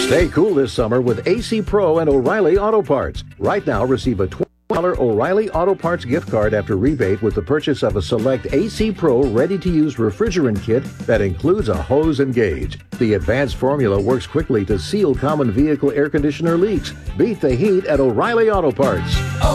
Stay cool this summer with AC Pro and O'Reilly Auto Parts. Right now, receive a $20 O'Reilly Auto Parts gift card after rebate with the purchase of a select AC Pro ready-to-use refrigerant kit that includes a hose and gauge. The advanced formula works quickly to seal common vehicle air conditioner leaks. Beat the heat at O'Reilly Auto Parts.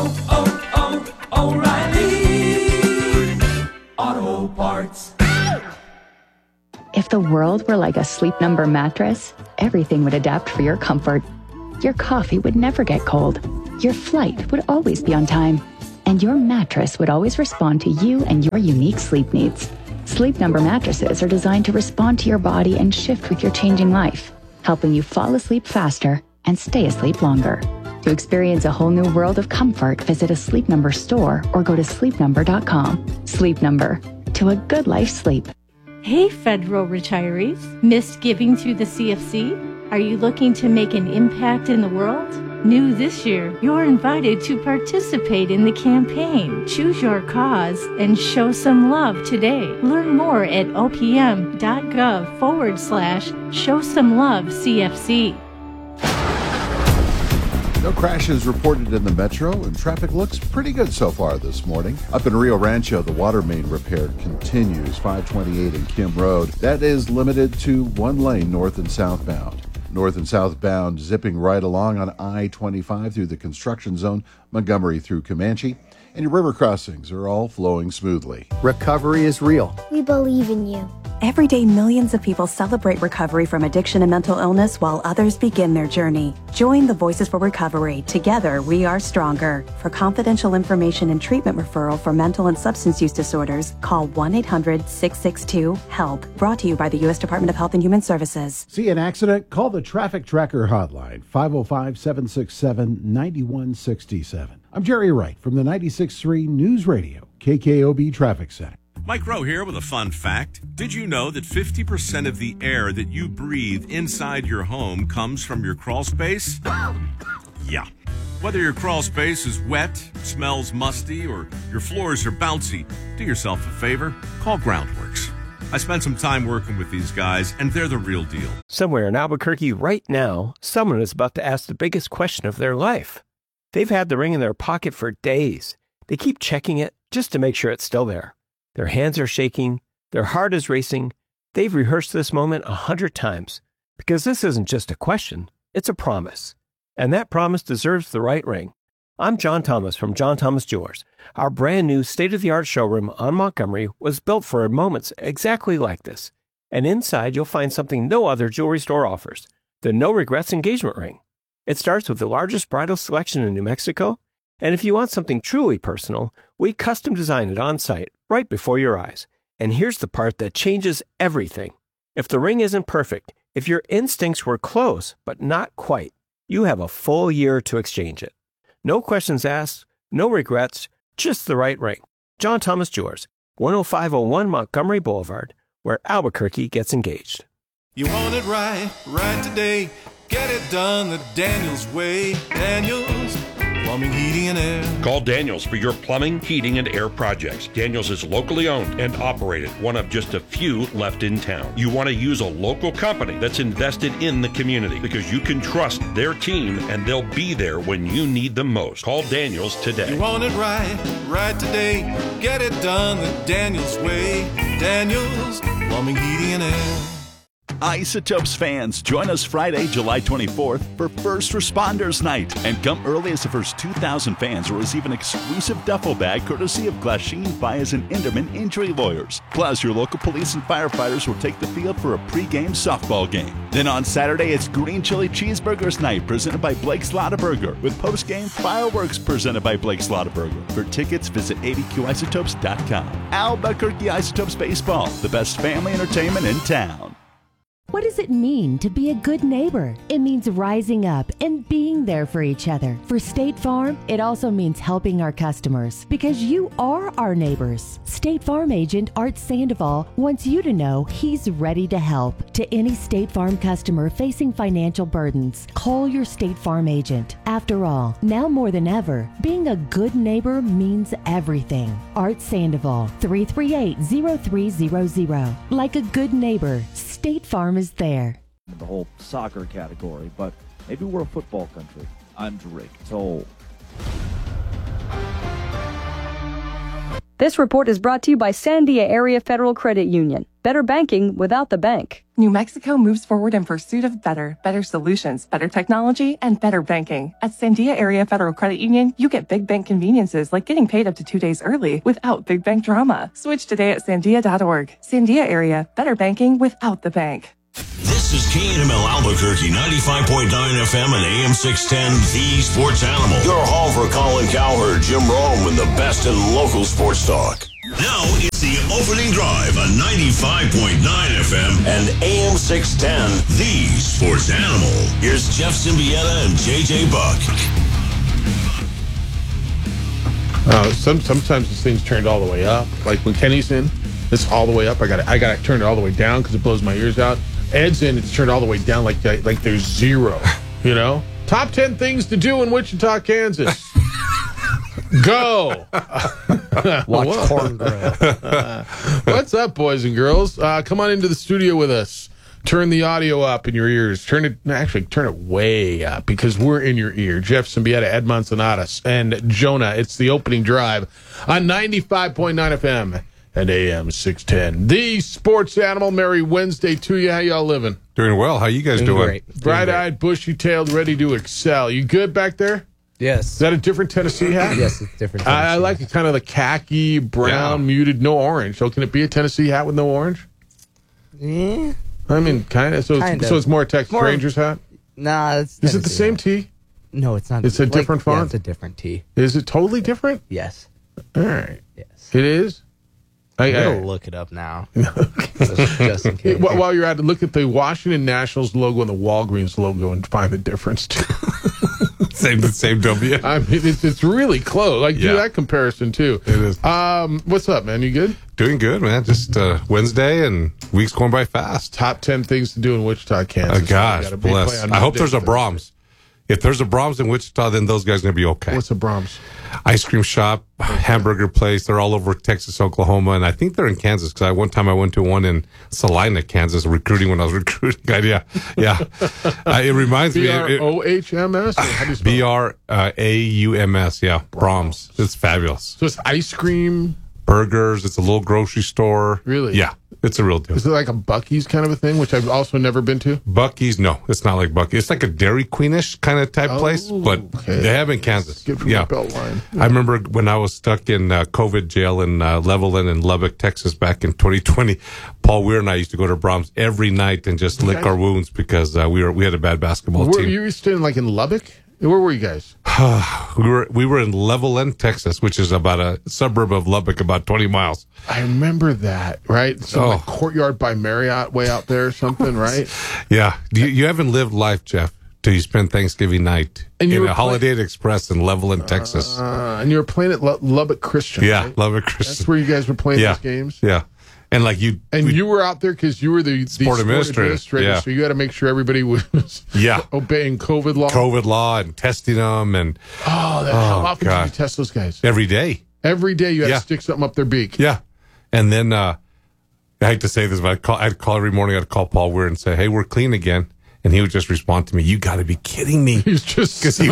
O'Reilly Auto Parts. If the world were like a Sleep Number mattress, everything would adapt for your comfort. Your coffee would never get cold. Your flight would always be on time. And your mattress would always respond to you and your unique sleep needs. Sleep Number mattresses are designed to respond to your body and shift with your changing life, helping you fall asleep faster and stay asleep longer. To experience a whole new world of comfort, visit a Sleep Number store or go to sleepnumber.com. Sleep Number. To a good life sleep. Hey, federal retirees. Missed giving through the CFC? Are you looking to make an impact in the world? New this year, you're invited to participate in the campaign. Choose your cause and show some love today. Learn more at opm.gov/show-some-love-CFC. No crashes reported in the metro, and traffic looks pretty good so far this morning. Up in Rio Rancho, the water main repair continues, 528 and Kim Road. That is limited to one lane north and southbound. North and southbound zipping right along on I-25 through the construction zone, Montgomery through Comanche. And your river crossings are all flowing smoothly. Recovery is real. We believe in you. Every day, millions of people celebrate recovery from addiction and mental illness while others begin their journey. Join the Voices for Recovery. Together, we are stronger. For confidential information and treatment referral for mental and substance use disorders, call 1-800-662-HELP. Brought to you by the U.S. Department of Health and Human Services. See an accident? Call the Traffic Tracker hotline, 505-767-9167. I'm Jerry Wright from the 96.3 News Radio, KKOB Traffic Center. Mike Rowe here with a fun fact. Did you know that 50% of the air that you breathe inside your home comes from your crawl space? Yeah. Whether your crawl space is wet, smells musty, or your floors are bouncy, do yourself a favor, call Groundworks. I spent some time working with these guys, and they're the real deal. Somewhere in Albuquerque right now, someone is about to ask the biggest question of their life. They've had the ring in their pocket for days. They keep checking it just to make sure it's still there. Their hands are shaking. Their heart is racing. They've rehearsed this moment 100 times because this isn't just a question. It's a promise. And that promise deserves the right ring. I'm John Thomas from John Thomas Jewelers. Our brand new state-of-the-art showroom on Montgomery was built for moments exactly like this. And inside, you'll find something no other jewelry store offers, the No Regrets engagement ring. It starts with the largest bridal selection in New Mexico. And if you want something truly personal, we custom design it on site, right before your eyes. And here's the part that changes everything. If the ring isn't perfect, if your instincts were close, but not quite, you have a full year to exchange it. No questions asked, no regrets, just the right ring. John Thomas Jewelers, 10501 Montgomery Boulevard, where Albuquerque gets engaged. You want it right, right today. Get it done the Daniels way. Daniels Plumbing, Heating, and Air. Call Daniels for your plumbing, heating, and air projects. Daniels is locally owned and operated, one of just a few left in town. You want to use a local company that's invested in the community because you can trust their team and they'll be there when you need them most. Call Daniels today. You want it right, right today. Get it done the Daniels way. Daniels Plumbing, Heating, and Air. Isotopes fans, join us Friday, July 24th for First Responders Night. And come early as the first 2,000 fans will receive an exclusive duffel bag courtesy of Glasheen, Baez, and Inderman Injury Lawyers. Plus, your local police and firefighters will take the field for a pregame softball game. Then on Saturday, it's Green Chili Cheeseburgers Night presented by Blake's Lottaburger with postgame fireworks presented by Blake's Lottaburger. For tickets, visit abqisotopes.com. Albuquerque Isotopes Baseball, the best family entertainment in town. What does it mean to be a good neighbor? It means rising up and being there for each other. For State Farm, it also means helping our customers because you are our neighbors. State Farm agent Art Sandoval wants you to know he's ready to help. To any State Farm customer facing financial burdens, call your State Farm agent. After all, now more than ever, being a good neighbor means everything. Art Sandoval, 338-0300. Like a good neighbor, State Farm is there. the whole soccer category, but maybe we're a football country. I'm Drake Toll. This report is brought to you by Sandia Area Federal Credit Union. Better banking without the bank. New Mexico moves forward in pursuit of better solutions, better technology, and better banking. At Sandia Area Federal Credit Union, you get big bank conveniences like getting paid up to 2 days early without big bank drama. Switch today at sandia.org. Sandia Area, better banking without the bank. This is KNML Albuquerque, 95.9 FM and AM 610, The Sports Animal. Your home for Colin Cowherd, Jim Rome, and the best in local sports talk. Now it's the opening drive on 95.9 FM and AM 610, The Sports Animal. Here's Jeff Symbieta and JJ Buck. Sometimes this thing's turned all the way up. Like when Kenny's in, it's all the way up. I got to turn it all the way down because it blows my ears out. Ed's in, it's turned all the way down like there's zero, you know? Top 10 things to do in Wichita, Kansas. Go. Watch Cornbread. What's up, boys and girls? Come on into the studio with us. Turn the audio up in your ears. Turn it way up because we're in your ear. Jeff Symbieta, Ed Manzanares, and Jonah. It's the opening drive on 95.9 FM. And AM 610. The Sports Animal. Merry Wednesday to you. How y'all living? Doing well. How you guys doing? Great. Bright-eyed, bushy-tailed, ready to excel. You good back there? Yes. Is that a different Tennessee hat? Yes, it's different. I like it, kind of the khaki, brown, muted, no orange. So can it be a Tennessee hat with no orange? Yeah. I mean, kind of. So it's more a Texas Rangers hat? Nah, it's Is it the same tee? No, it's not. It's a different font? Yeah, it's a different tee. Is it totally different? Yes. All right. Yes. It is? I'm going to look it up now. Just in case. While you're at it, look at the Washington Nationals logo and the Walgreens logo and find the difference, too. Same W. I mean, it's really close. Like, do that comparison, too. It is. What's up, man? You good? Doing good, man. Just Wednesday and week's going by fast. Top 10 things to do in Wichita, Kansas. Gosh, bless. I hope there's a Brahms. If there's a Brahms in Wichita, then those guys are going to be okay. What's a Brahms? Ice cream shop, hamburger place. They're all over Texas, Oklahoma, and I think they're in Kansas because one time I went to one in Salina, Kansas, recruiting when I was recruiting. Yeah. It reminds me. B-R-O-H-M-S? How do you spell B-R-A-U-M-S, yeah. Brahms. It's fabulous. So it's ice cream? Burgers. It's a little grocery store. Really? Yeah. It's a real deal. Is it like a Buc-ee's kind of a thing, which I've also never been to? Buc-ee's, no. It's not like Buc-ee's. It's like a Dairy Queen-ish kind of type place, but they have in Kansas. Skip from the belt line. I remember when I was stuck in COVID jail in Levelland in Lubbock, Texas back in 2020, Paul Weir and I used to go to Brahms every night and just lick our wounds because we had a bad basketball team. You were staying like in Lubbock? Where were you guys? we were in Levelland, Texas, which is about a suburb of Lubbock, about 20 miles. I remember that, right? Some like Courtyard by Marriott way out there or something, right? Yeah. You haven't lived life, Jeff, till you spend Thanksgiving night in a Holiday Inn Express in Levelland, Texas. And you were playing at Lubbock Christian, right? Lubbock Christian. That's where you guys were playing those games? Yeah. And you were out there because you were the sport administrator, yeah. So you got to make sure everybody was obeying COVID law. COVID law and testing them and how often did you test those guys? Every day. Every day you had to stick something up their beak. Yeah, and then I hate to say this, but I'd call every morning. I'd call Paul Weir and say, "Hey, we're clean again." And he would just respond to me, "You got to be kidding me!" He's just because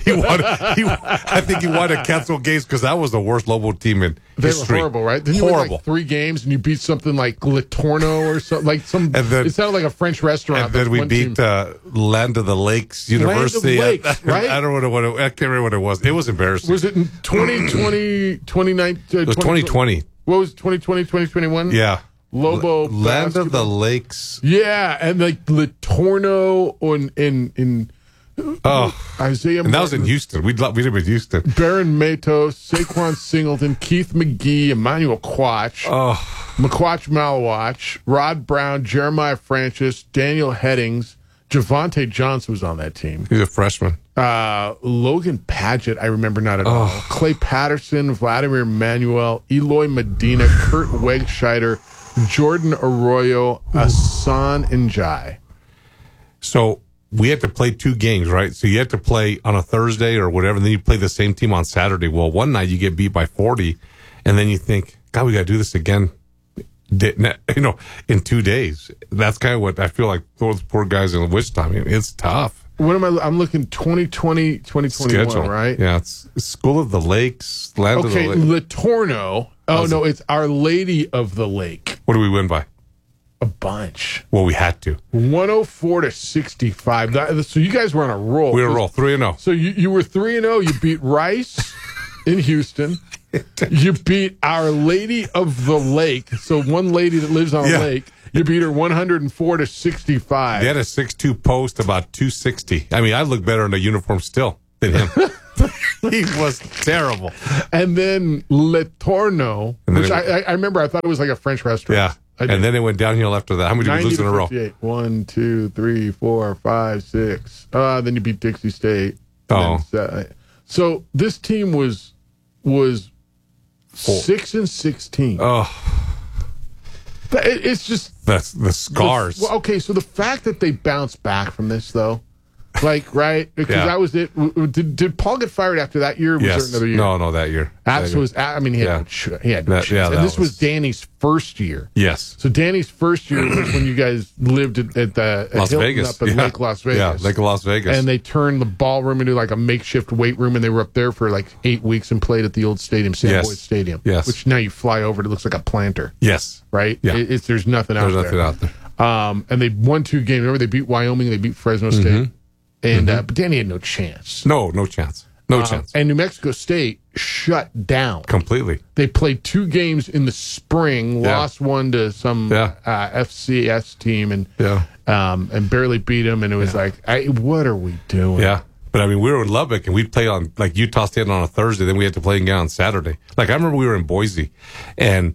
I think he wanted to cancel games because that was the worst Lobo team in history. They were horrible, right? Then you won like 3 games and you beat something like Litorno or something like some. And then, it sounded like a French restaurant. And then we beat Land of the Lakes University. Land of the Lakes, right? I don't know I can't remember what it was. It was embarrassing. Was it in 2020, 2019? It was 2020. What was 2020, 2021? Yeah. Lobo Land of the Lakes. Yeah, and like Litorno in Isaiah. And that was in Houston. We did in Houston. Baron Matos, Saquon Singleton, Keith McGee, Emmanuel Quach, McQuatch Malawach, Rod Brown, Jeremiah Francis, Daniel Headings, Javante Johnson was on that team. He's a freshman. Logan Padgett, I remember not at all. Clay Patterson, Vladimir Manuel, Eloy Medina, Kurt Wegscheider, Jordan Arroyo, Asan Njai. So we had to play 2 games, right? So you had to play on a Thursday or whatever, and then you play the same team on Saturday. Well, one night you get beat by 40, and then you think, God, we got to do this again in 2 days. That's kind of what I feel like those poor guys in Wichita. I mean, it's tough. What am I'm looking 2020, 2021, Schedule. right? Yeah, it's School of the Lakes, Land of the Lake. Litorno. Oh, no, it's Our Lady of the Lake. What do we win by? A bunch. Well, we had to. 104-65. So you guys were on a roll. We were on a roll, 3-0. So you were 3-0. You beat Rice in Houston. You beat Our Lady of the Lake. So one lady that lives on a lake. You beat her 104-65. They had a 6'2" post, about 260. I mean, I look better in a uniform still than him. He was terrible. And then Litorno, which I remember, I thought it was like a French restaurant. Yeah. And then it went downhill after that. How many did we lose in a row? 1, 2, 3, 4, 5, 6. Then you beat Dixie State. So this team was 6-16. Oh. It's just that's the scars. Okay, so the fact that they bounced back from this, though, like, right? Because that was it. Did Paul get fired after that year? Or was there another year? No, that year. Apps was. I mean, he had no chance. And this was Danny's first year. Yes. So Danny's first year was when you guys lived at Las Hilton Vegas, up at Lake Las Vegas. Yeah, Lake Las Vegas. And they turned the ballroom into like a makeshift weight room, and they were up there for like 8 weeks and played at the old stadium, San Boyd Stadium. Yes. Which now you fly over, it looks like a planter. Yes. Right. Yeah. There's nothing out there. There's nothing out there. And they won 2 games. Remember, they beat Wyoming, they beat Fresno State. And but Danny had no chance. No chance. No chance. And New Mexico State shut down completely. They played 2 games in the spring, lost one to some FCS team, and barely beat them. And it was like, what are we doing? Yeah. But I mean, we were in Lubbock and we played on like Utah State on a Thursday. Then we had to play again on Saturday. Like I remember we were in Boise, and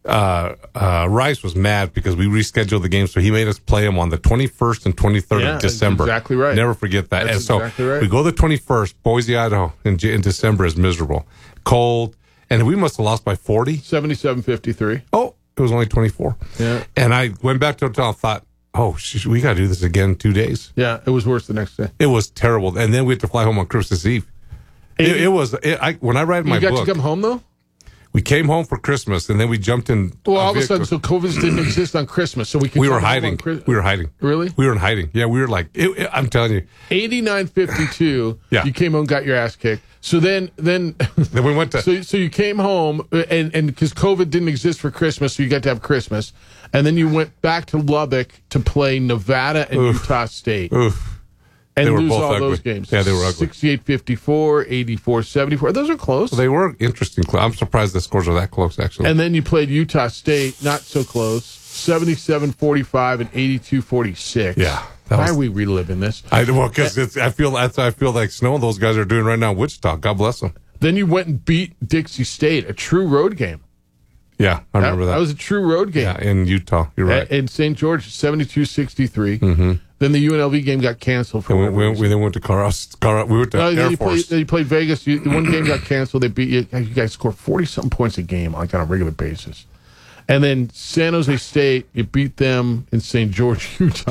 Rice was mad because we rescheduled the game, so he made us play them on the 21st and 23rd of December. Exactly right. Never forget that. That's and so exactly right. we go the 21st, Boise, Idaho, in December is miserable, cold, and we must have lost by 40. 77-53. Oh, it was only 24. Yeah. And I went back to the hotel and thought, we got to do this again in 2 days. Yeah, it was worse the next day. It was terrible. And then we had to fly home on Christmas Eve. When I write my book. You got to come home, though? We came home for Christmas, and then we jumped in. Well, all of a sudden, so COVID didn't exist on Christmas, so we were hiding. We were hiding. Really? We were in hiding. Yeah, we were like, I'm telling you. 89-52, you came home, got your ass kicked. So then we went to. So you came home, and because COVID didn't exist for Christmas, so you got to have Christmas. And then you went back to Lubbock to play Nevada and Utah State. And lose all those games. Yeah, they were ugly. 68-54, 84-74. Those are close. Well, they were interesting. I'm surprised the scores are that close, actually. And then you played Utah State, not so close, 77-45 and 82-46. Yeah. Why are we reliving this? Because I feel like Snow and those guys are doing right now in Wichita. God bless them. Then you went and beat Dixie State, a true road game. Yeah, I remember that. That was a true road game. Yeah, in Utah. You're right. In St. George, 72-63. Then the UNLV game got canceled. We then went to we went to Air Force. You played Vegas. One game got canceled. They beat you. You guys scored 40-something points a game like on a regular basis. And then San Jose State, you beat them in St. George, Utah,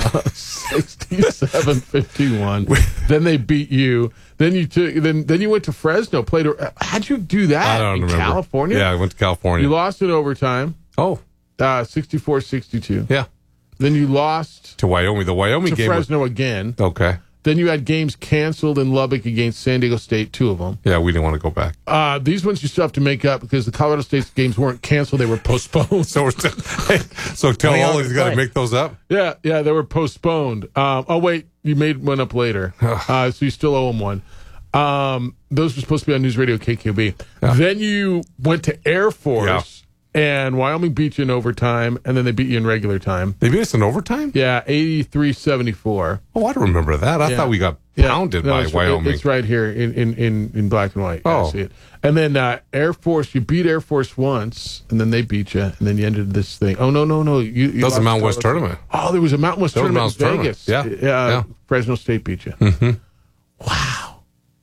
67-51. Then they beat you. Then you went to Fresno. How'd you do that? I don't remember. California? Yeah, I went to California. You lost in overtime. 64-62. Yeah. Then you lost to Wyoming. The Wyoming game Fresno again. Okay. Then you had games canceled in Lubbock against San Diego State, 2 of them. Yeah, we didn't want to go back. These ones you still have to make up because the Colorado State games weren't canceled; they were postponed. So tell all he's got to make those up. Yeah, they were postponed. Wait, you made one up later, so you still owe them one. Those were supposed to be on News Radio KQB. Yeah. Then you went to Air Force. Yeah. And Wyoming beat you in overtime, and then they beat you in regular time. They beat us in overtime? Yeah, 83-74. Oh, I don't remember that. I thought we got pounded by Wyoming. It's right here in black and white. Oh. I see it. And then Air Force, you beat Air Force once, and then they beat you, and then you ended this thing. Oh, no. You that was a Mountain West tournament. Oh, there was a Mountain West tournament in Vegas. Yeah. Fresno State beat you. Mm-hmm. Wow.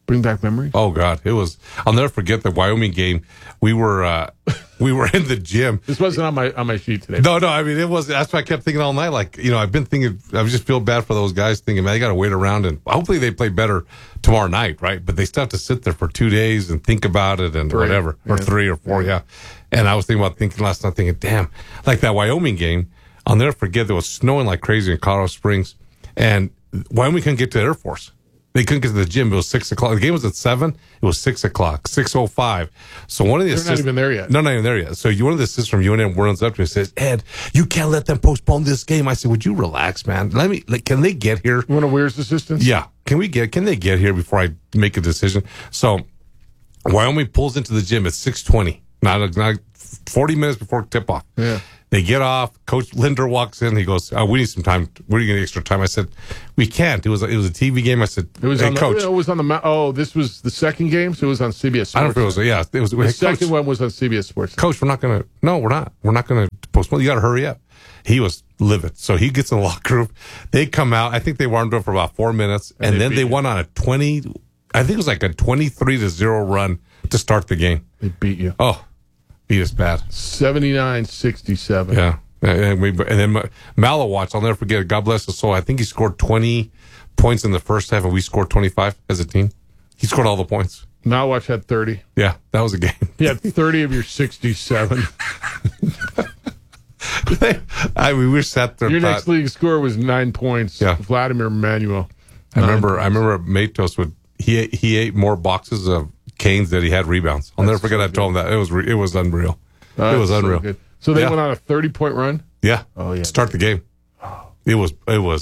Bring back memories? Oh, God. I'll never forget the Wyoming game. We were in the gym. This wasn't on my sheet today. No, I mean, it was. That's what I kept thinking all night. Like, I've been thinking, I just feel bad for those guys thinking, man, they got to wait around and hopefully they play better tomorrow night, right? But they still have to sit there for 2 days and think about it and whatever. Or 3 or 4, yeah. And I was thinking last night, damn, like that Wyoming game, I'll never forget, there was snowing like crazy in Colorado Springs. And Wyoming couldn't get to Air Force. They couldn't get to the gym. It was 6 o'clock. The game was at 7. It was 6 o'clock, 6:05. So one of the They're not even there yet. No, not even there yet. So one of the assistants from UNM runs up to me and says, Ed, you can't let them postpone this game. I said, would you relax, man? Can they get here? One of Weir's assistants? Yeah. Can they get here before I make a decision? So Wyoming pulls into the gym at 6:20. Not 40 minutes before tip-off. Yeah. They get off. Coach Linder walks in. He goes, we need some time. We're getting extra time. I said, we can't. It was a TV game. I said, Coach. It was on the. This was the second game, so it was on CBS Sports. I don't know if it was. The second one was on CBS Sports. Coach, we're not going to. No, we're not. We're not going to postpone. You got to hurry up. He was livid. So he gets in the locker room. They come out. I think they warmed up for about 4 minutes, and then they went on a 20. I think it was like a 23-0 run to start the game. They beat you. Oh. Beat us bad. 79-67. Yeah. And then Malawatch, I'll never forget it. God bless his soul. I think he scored 20 points in the first half, and we scored 25 as a team. He scored all the points. Malawatch had 30. Yeah, that was a game. He had 30 of your 67. We were sat there. Your next league score was 9 points. Yeah. Vladimir Manuel. I remember Matos he ate more boxes of canes that he had rebounds. I'll never forget. I told him that it was unreal. It was unreal. So they went on a 30-point run. Yeah. Oh yeah. Start the game. It was.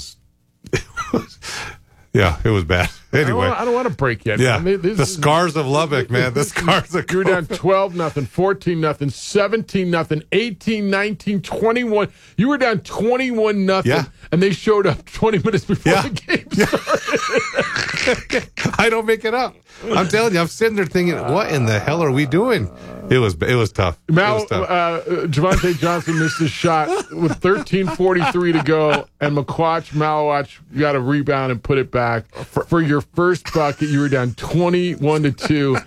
Yeah, it was bad. Anyway, I don't want to break yet. Yeah, the scars of Lubbock, man. The scars of. You're down 12-0, 14-0, 17-0, 18-19, 21. You were down 21-0, and they showed up 20 minutes before the game started. I don't make it up. I'm telling you, I'm sitting there thinking, what in the hell are we doing? It was tough. Javante Johnson missed his shot with 13:43 to go, and Malawatch got a rebound and put it back. For your first bucket, you were down 21-2.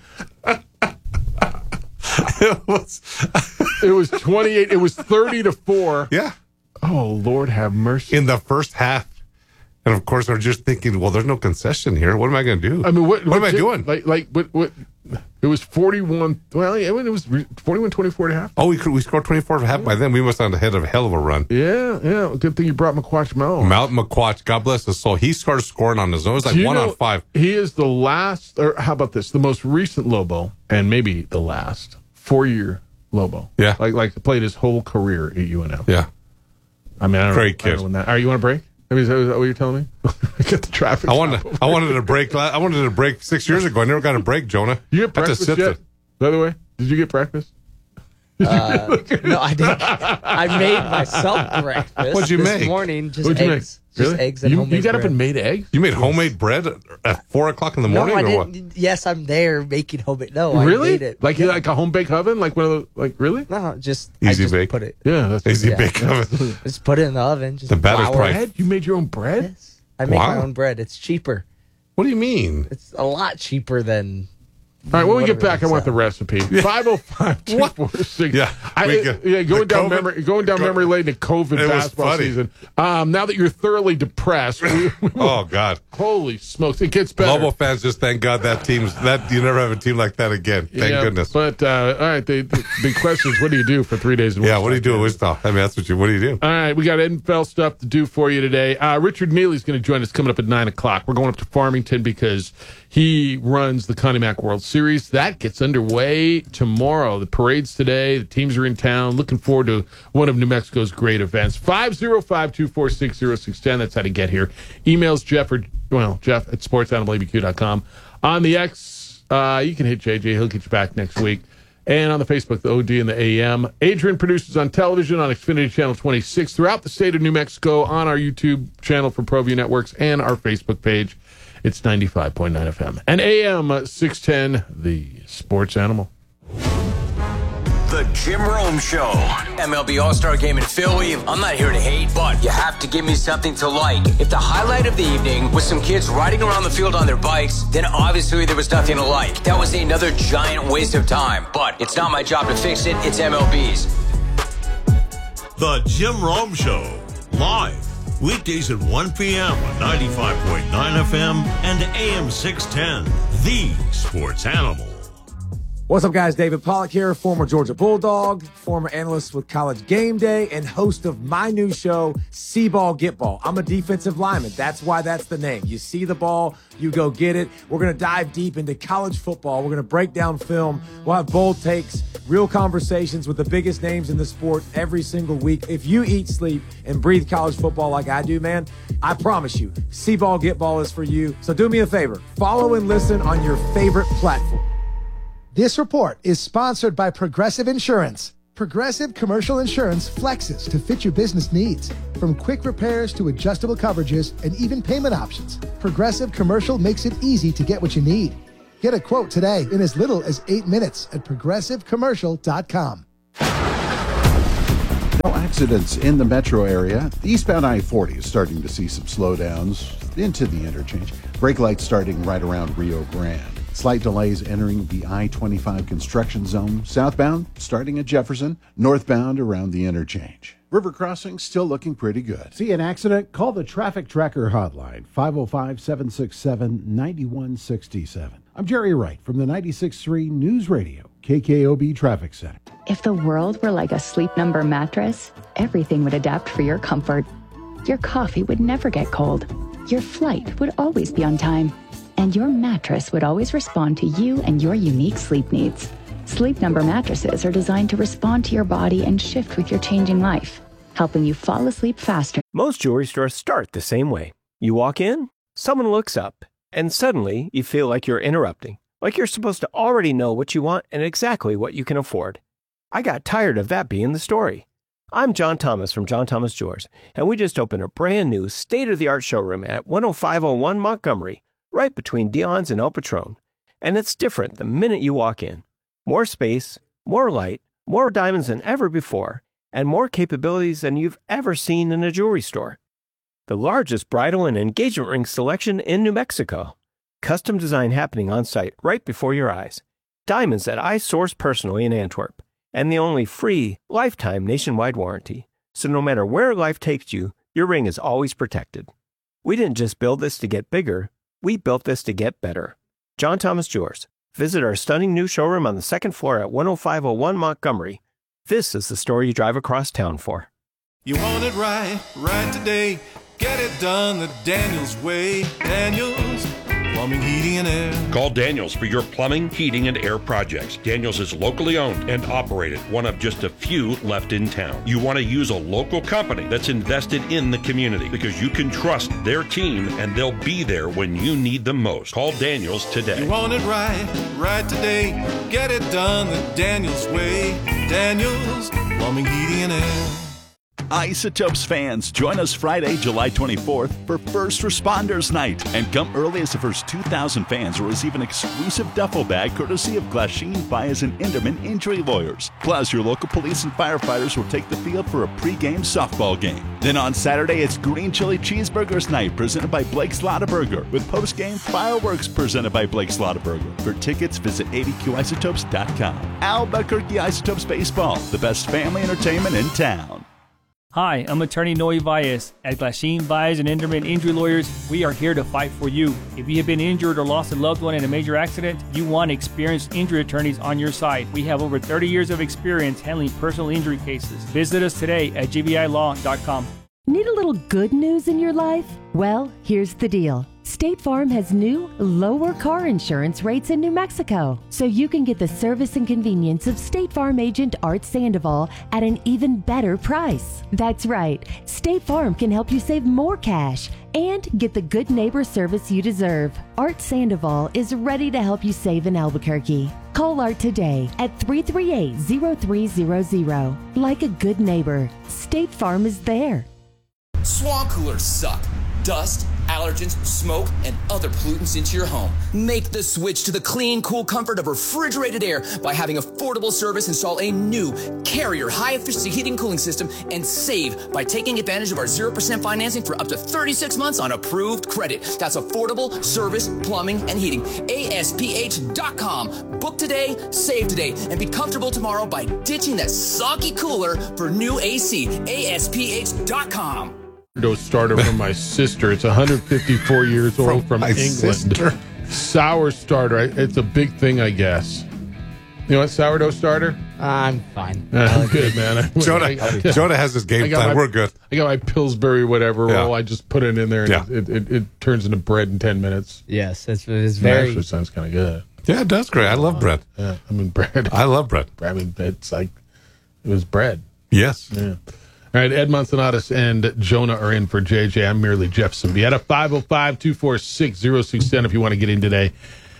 It was 28. It was 30-4. Yeah. Oh, Lord have mercy. In the first half. And of course, we're just thinking, well, there's no concession here. What am I going to do? I mean, what am I doing? What? It was 41. Well, it was 41-24 at half. Oh, we scored 24 at half by then. We must have had a hell of a run. Yeah. Good thing you brought McQuatch Malawatch. McQuatch, God bless his soul. He started scoring on his own. It was like 1 on 5. He is the last, or how about this? The most recent Lobo, and maybe the last 4-year Lobo. Yeah. Like played his whole career at UNL. Yeah. I mean, I don't Great kid. All right, you want a break? I mean, is that what you're telling me? Get the traffic. I wanted a break. I wanted a break 6 years ago. I never got a break, Jonah. You get breakfast yet? By the way, did you get breakfast? No, I didn't. I made myself breakfast. What'd you make this morning? Just What'd you eggs. Make? Really? Just eggs and homemade You got bread. up and made eggs? You made homemade bread at 4 o'clock in the morning, I or didn't. what? Yes, I'm there making homemade. No, really? I made it. Like a home bake oven? Like one of the really? No, just Easy I just bake. put it. Yeah, that's Easy bake oven. Just put it in the oven. Just The batter's flour. probably- Bread? You made your own bread? Yes, I make Wow. my own bread. It's cheaper. What do you mean? It's a lot cheaper than. All right, when we get whatever back, I it's want the recipe. 505-246. Yeah. Going down memory lane to COVID It was basketball funny. season. Now that you're thoroughly depressed, Oh, God. holy smokes, it gets better. Lobo fans, just thank God that you never have a team like that again. Thank goodness. But all right, the question is, what do you do for 3 days in Yeah, Wichita? what do you do at Wichita? I mean, that's what do you do? All right, we got NFL stuff to do for you today. Richard Neely's going to join us coming up at 9 o'clock. We're going up to Farmington because he runs the Connie Mack World Series. That gets underway tomorrow. The parade's today. The teams are in town. Looking forward to one of New Mexico's great events. 505-246-0610. That's how to get here. Emails Jeff at sportsanimalabq.com. On the X, you can hit JJ. He'll get you back next week. And on the Facebook, the OD and the AM. Adrian produces on television on Xfinity Channel 26 throughout the state of New Mexico, on our YouTube channel for ProView Networks and our Facebook page. It's 95.9 FM. And AM 610, the sports animal. The The Jim Rome Show. MLB All-Star Game in Philly. I'm not here to hate, but you have to give me something to like. If the highlight of the evening was some kids riding around the field on their bikes, then obviously there was nothing to like. That was another giant waste of time. But it's not my job to fix it. It's MLB's. The Jim Rome Show. Live. Weekdays at 1 p.m. on 95.9 FM and AM 610. The Sports Animal. What's up, guys? David Pollack here, former Georgia Bulldog, former analyst with College Game Day, and host of my new show, See Ball, Get Ball. I'm a defensive lineman. That's why that's the name. You see the ball, you go get it. We're going to dive deep into college football. We're going to break down film. We'll have bold takes, real conversations with the biggest names in the sport every single week. If you eat, sleep, and breathe college football like I do, man, I promise you, See Ball, Get Ball is for you. So do me a favor. Follow and listen on your favorite platform. This report is sponsored by Progressive Insurance. Progressive Commercial Insurance flexes to fit your business needs. From quick repairs to adjustable coverages and even payment options, Progressive Commercial makes it easy to get what you need. Get a quote today in as little as 8 minutes at progressivecommercial.com. No accidents in the metro area. The eastbound I-40 is starting to see some slowdowns into the interchange. Brake lights starting right around Rio Grande. Slight delays entering the I-25 construction zone. Southbound starting at Jefferson. Northbound around the interchange. River crossing still looking pretty good. See an accident? Call the Traffic Tracker hotline, 505-767-9167. I'm Jerry Wright from the 96.3 News Radio, KKOB Traffic Center. If the world were like a Sleep Number mattress, everything would adapt for your comfort. Your coffee would never get cold. Your flight would always be on time. And your mattress would always respond to you and your unique sleep needs. Sleep Number mattresses are designed to respond to your body and shift with your changing life, helping you fall asleep faster. Most jewelry stores start the same way. You walk in, someone looks up, and suddenly you feel like you're interrupting, like you're supposed to already know what you want and exactly what you can afford. I got tired of that being the story. I'm John Thomas from John Thomas Jewelers, and we just opened a brand new state-of-the-art showroom at 10501 Montgomery, right between Dion's and El Patron. And it's different the minute you walk in. More space, more light, more diamonds than ever before, and more capabilities than you've ever seen in a jewelry store. The largest bridal and engagement ring selection in New Mexico. Custom design happening on site right before your eyes. Diamonds that I source personally in Antwerp. And the only free, lifetime nationwide warranty. So no matter where life takes you, your ring is always protected. We didn't just build this to get bigger. We built this to get better. John Thomas Jewelers. Visit our stunning new showroom on the second floor at 10501 Montgomery. This is the store you drive across town for. You want it right today. Get it done the Daniels way. Daniels Plumbing, Heating, and Air. Call Daniels for your plumbing, heating, and air projects. Daniels is locally owned and operated, one of just a few left in town. You want to use a local company that's invested in the community because you can trust their team and they'll be there when you need them most. Call Daniels today. You want it right today. Get it done the Daniels way. Daniels Plumbing, Heating, and Air. Isotopes fans, join us Friday, July 24th for First Responders Night. And come early as the first 2,000 fans will receive an exclusive duffel bag courtesy of Glasheen, Baez, and Inderman Injury Lawyers. Plus, your local police and firefighters will take the field for a pregame softball game. Then on Saturday, it's Green Chili Cheeseburgers Night presented by Blake's Lottaburger with postgame fireworks presented by Blake's Lottaburger. For tickets, visit abqisotopes.com. Albuquerque Isotopes Baseball, the best family entertainment in town. Hi, I'm attorney Noe Baez. At Glasheen, Baez, and Inderman Injury Lawyers, we are here to fight for you. If you have been injured or lost a loved one in a major accident, you want experienced injury attorneys on your side. We have over 30 years of experience handling personal injury cases. Visit us today at gbilaw.com. Need a little good news in your life? Well, here's the deal. State Farm has new, lower car insurance rates in New Mexico, so you can get the service and convenience of State Farm agent Art Sandoval at an even better price. That's right, State Farm can help you save more cash and get the good neighbor service you deserve. Art Sandoval is ready to help you save in Albuquerque. Call Art today at 338-0300. Like a good neighbor, State Farm is there. Swamp coolers suck. Dust, allergens, smoke, and other pollutants into your home. Make the switch to the clean, cool comfort of refrigerated air by having Affordable Service install a new Carrier high-efficiency heating and cooling system and save by taking advantage of our 0% financing for up to 36 months on approved credit. That's Affordable Service Plumbing and Heating. ASPH.com. Book today, save today, and be comfortable tomorrow by ditching that soggy cooler for new AC. ASPH.com. Starter from my sister. It's 154 years old from England. Sister. Sour starter. It's a big thing, I guess. You know what, sourdough starter? I'm fine. I'm good, man. Jonah has his game plan. We're good. I got my Pillsbury whatever roll. I just put it in there, and it turns into bread in 10 minutes. Yes, it's very... Actually sounds kind of good. Yeah, it does great. I love bread. Yeah, I mean, bread. I love bread. I mean, it's like, it was bread. Yes. Yeah. All right, Ed Manzanatos and Jonah are in for JJ. I'm merely Jeff Symbieta. 505-246-0610 if you want to get in today.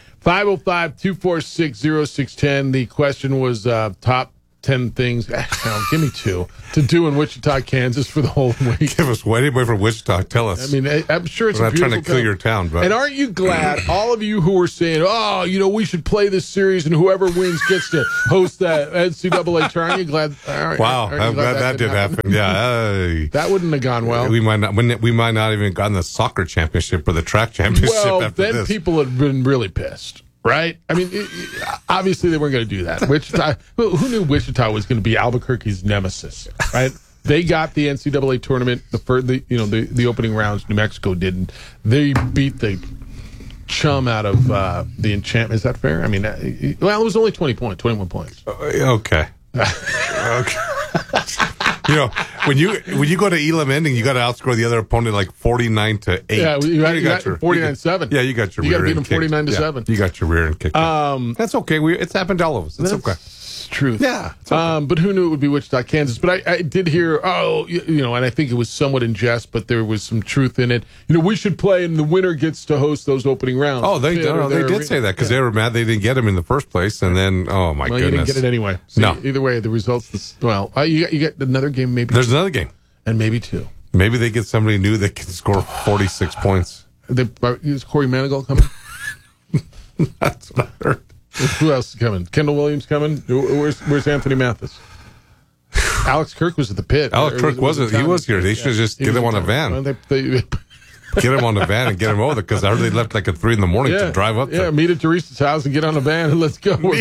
505-246-0610. The question was top 10 things. Give me two to do in Wichita, Kansas for the whole week. Give us anybody from Wichita. Tell us. I mean, I'm sure it's We're not trying to kill your town, but and aren't you glad, all of you who were saying, "Oh, we should play this series and whoever wins gets to host that NCAA tournament"? Aren't you glad? Wow, I'm glad that did happen. Yeah, that wouldn't have gone well. We might not even gotten the soccer championship or the track championship. Well, after then this. people had been really pissed. Right? I mean, obviously they weren't going to do that. Wichita, who knew Wichita was going to be Albuquerque's nemesis? Right? They got the NCAA tournament, the opening rounds. New Mexico didn't. They beat the chum out of the Enchantment. Is that fair? I mean, it was only 21 points. Okay. Okay. When you go to Elam Ending, you got to outscore the other opponent like 49-8. Yeah, you got 49-7. Yeah, you got your. You got to rear beat them 49-7. You got your rear end kicked. That's okay. It's happened to all of us. It's okay. Truth. Yeah. Okay. But who knew it would be Wichita, Kansas? But I did hear, and I think it was somewhat in jest, but there was some truth in it. We should play, and the winner gets to host those opening rounds. Oh, they did say that because they were mad they didn't get him in the first place, and then goodness, you didn't get it anyway. So no. Either way, the results. You get another game, maybe. There's another game, and maybe two. Maybe they get somebody new that can score 46 points. Is Corey Manigault coming? That's what I heard. Who else is coming? Kendall Williams coming? Where's Anthony Mathis? Alex Kirk was at the pit. Alex Kirk wasn't. He was here. They should just get him on a van. Get him on the van and get him over there because I heard they left like at 3 a.m. to drive up there. Yeah, meet at Teresa's house and get on a van and let's go. God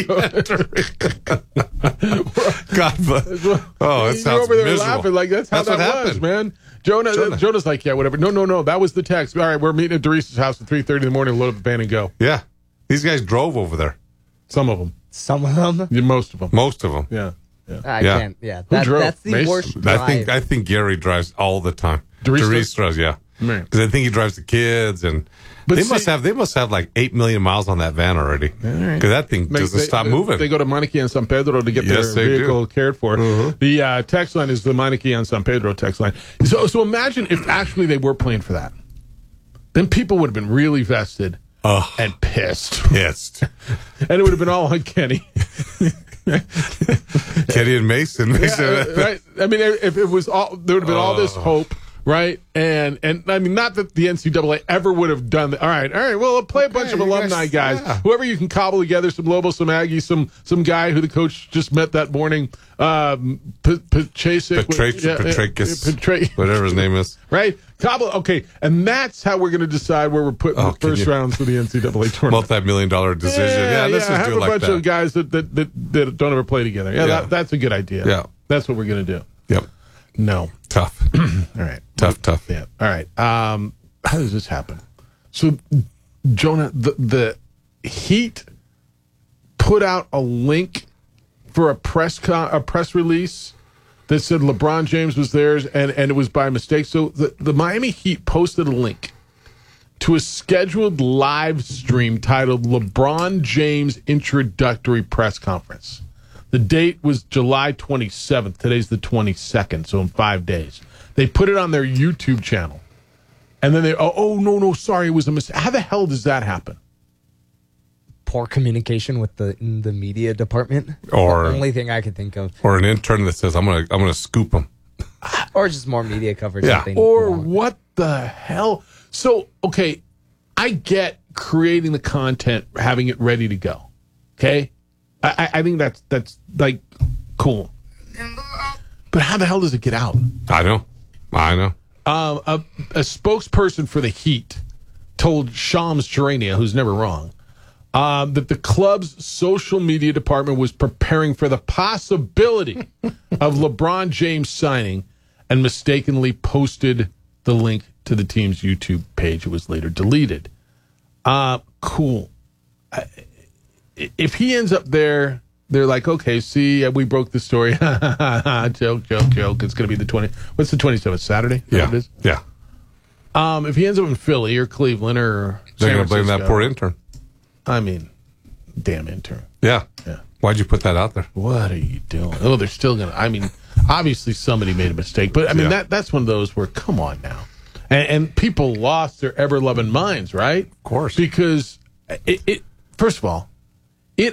bless. Oh, that sounds You're over there miserable. laughing like that's how that was, man. Jonah's like, yeah, whatever. No, that was the text. All right, we're meeting at Teresa's house at 3:30 in the morning. Load up the van and go. Yeah, these guys drove over there. Some of them. Yeah, most of them. Yeah. I can't. Yeah, that's the worst drive. I think Gary drives all the time. Derice drives, yeah. Because I think he drives the kids, and they must have like 8 million miles on that van already. Because that thing doesn't stop moving. They go to Meineke and San Pedro to get their vehicle cared for. Mm-hmm. The text line is the Meineke and San Pedro text line. So imagine if actually they were playing for that. Then people would have been really vested and pissed. And it would have been all on Kenny. Kenny and Mason. Right. I mean, if it was all, there would have been all this hope. Right, and I mean, not that the NCAA ever would have done that. All right. Well, we'll play a bunch of alumni guys, whoever you can cobble together, some Lobos, some Aggies, some guy who the coach just met that morning, Petrakis, whatever his name is. Right, cobble. Okay, and that's how we're going to decide where we're putting the first rounds for the NCAA tournament. Multi-million-dollar decision. Yeah, let's just do it like that. Have a bunch of guys that don't ever play together. Yeah, that's a good idea. Yeah, that's what we're going to do. Yep. No. Tough. All right. Tough. Yeah. All right. How does this happen? So, Jonah, the Heat put out a link for a press release that said LeBron James was theirs, and it was by mistake. So the Miami Heat posted a link to a scheduled live stream titled LeBron James Introductory Press Conference. The date was July 27th. Today's the 22nd, so in 5 days. They put it on their YouTube channel. And then no, sorry, it was a mistake. How the hell does that happen? Poor communication with the media department. Or the only thing I could think of. Or an intern that says, I'm gonna scoop them. Or just more media coverage. Yeah. Or what the hell? So, okay, I get creating the content, having it ready to go. Okay? I think that's like cool. But how the hell does it get out? I know. A spokesperson for the Heat told Shams Charania, who's never wrong, that the club's social media department was preparing for the possibility of LeBron James signing and mistakenly posted the link to the team's YouTube page. It was later deleted. Cool. If he ends up there, they're like, okay, see, we broke the story. Joke. It's going to be the 20. What's the 27th? Saturday? Yeah. It is? Yeah. If he ends up in Philly or Cleveland or they're going to blame that poor intern. I mean, damn intern. Yeah. Why'd you put that out there? What are you doing? Oh, they're still going to. I mean, obviously somebody made a mistake, but I mean, that's one of those where, come on now. And people lost their ever-loving minds, right? Of course. Because, it first of all, it